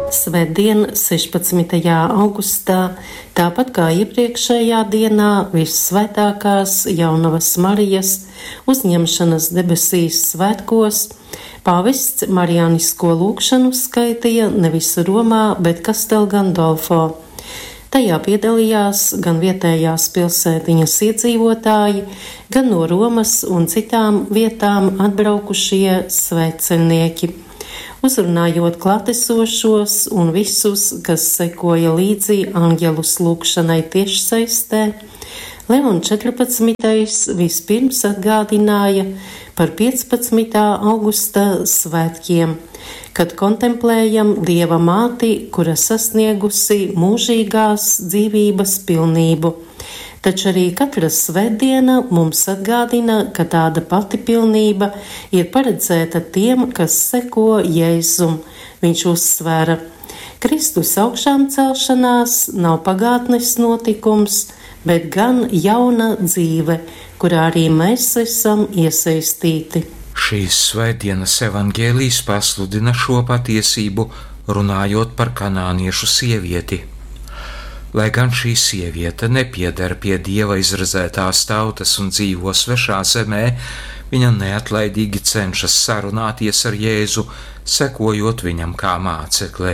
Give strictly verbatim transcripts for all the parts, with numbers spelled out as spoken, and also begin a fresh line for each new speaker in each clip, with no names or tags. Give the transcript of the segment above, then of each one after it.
Svētdien, sešpadsmitajā augustā, tāpat kā iepriekšējā dienā, Vissvētākās Jaunavas Marijas uzņemšanas debesīs svētkos, pāvests Marijānisko lūgšanu skaitīja nevis Romā, bet Castel Gandolfo. Tajā piedalījās gan vietējās pilsētiņas iedzīvotāji, gan no Romas un citām vietām atbraukušie svētceļnieki. Uzrunājot klātesošos un visus, kas sekoja līdzi anģelus lūgšanai tiešsaistē, Leons četrpadsmitais vispirms atgādināja par piecpadsmitā augusta svētkiem, kad kontemplējam Dieva māti, kura sasniegusi mūžīgās dzīvības pilnību. Taču arī katra svētdiena mums atgādina, ka tāda pati pilnība ir paredzēta tiem, kas seko Jēzum. Viņš uzsvēra: Kristus augšām celšanās nav pagātnes notikums, bet gan jauna dzīve, kurā arī mēs esam iesaistīti.
Šīs svētdienas evaņģēlijs pasludina šo patiesību, runājot par kanāniešu sievieti. Lai gan šī sieviete nepieder pie Dieva izredzētās tautas un dzīvo svešā zemē, viņa neatlaidīgi cenšas sarunāties ar Jēzu, sekojot viņam kā mācekle.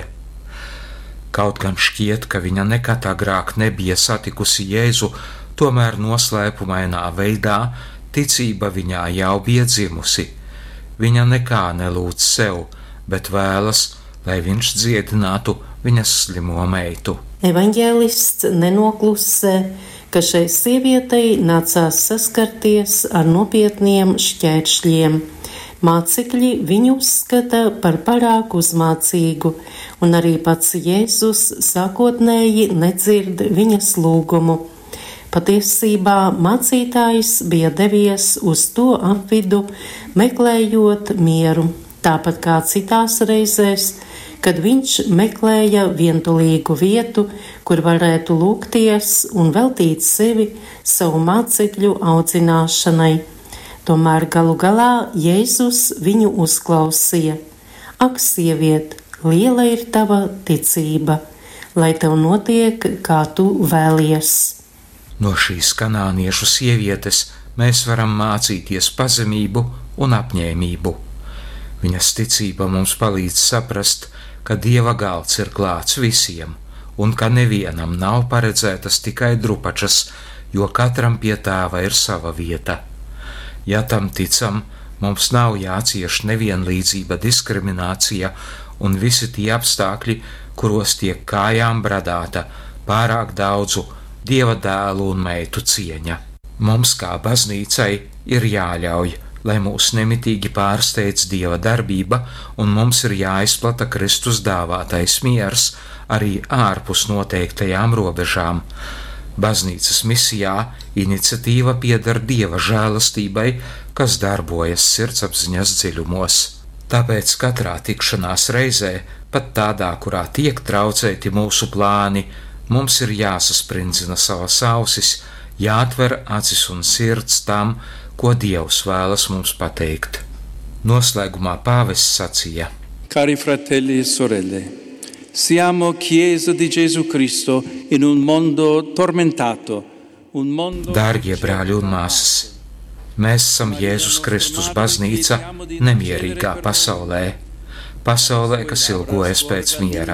Kaut gan šķiet, ka viņa nekad agrāk nebija satikusi Jēzu, tomēr noslēpumainā veidā ticība viņā jau bija dzimusi. Viņa nekā nelūdz sev, bet vēlas, lai viņš dziedinātu viņas slimo meitu.
Evaņģēlists nenoklusē, ka šai sievietei nācās saskarties ar nopietniem šķēršļiem. Mācekļi viņu uzskata par pārāk uzmācīgu, un arī pats Jēzus sākotnēji nedzird viņas lūgumu. Patiesībā mācītājs bija devies uz to apvidu, meklējot mieru, tāpat kā citās reizēs, kad viņš meklēja vientulīgu vietu, kur varētu lūgties un veltīt sevi savu mācekļu audzināšanai. Tomēr galu galā Jēzus viņu uzklausīja. Ak, sieviet, liela ir tava ticība, lai tev notiek, kā tu vēlies.
No šīs kanāniešu sievietes mēs varam mācīties pazemību un apņēmību. Viņas ticība mums palīdz saprast, ka Dieva galds ir klāts visiem, un ka nevienam nav paredzētas tikai drupačas, jo katram pie tēva ir sava vieta. Ja tam ticam, mums nav jācieš nevienlīdzība, diskriminācija un visi tie apstākļi, kuros tiek kājām bradāta pārāk daudzu Dieva dēlu un meitu cieņa. Mums kā baznīcai ir jāļauj, lai mūs nemitīgi pārsteidz Dieva darbība, un mums ir jāizplata Kristus dāvātais miers arī ārpus noteiktajām robežām. Baznīcas misijā iniciatīva pieder Dieva žēlastībai, kas darbojas sirdsapziņas dziļumos. Tāpēc katrā tikšanās reizē, pat tādā, kurā tiek traucēti mūsu plāni, mums ir jāsasprindzina savas ausis, jāatver acis un sirds tam, ko Dievs vēlas mums pateikt. Noslēgumā pāvests sacīja:
Cari fratelli e sorelle, siamo Chiesa di Gesù Cristo in un mondo tormentato, un mondo...
Dārgie brāļi un māsas, mēs esam Jēzus Kristus baznīca nemierīgā pasaulē, pasaulē, kas ilgojas pēc miera.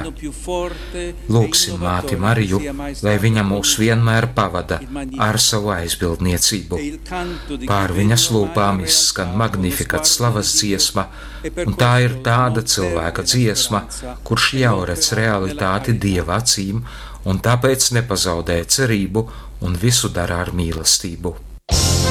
Lūgsim Māti Mariju, lai viņa mūs vienmēr pavada ar savu aizbildniecību. Pār viņas lūpām izskan Magnificat slavas dziesma, un tā ir tāda cilvēka dziesma, kurš jau redz realitāti Dieva acīm, un tāpēc nepazaudē cerību un visu dara ar mīlestību.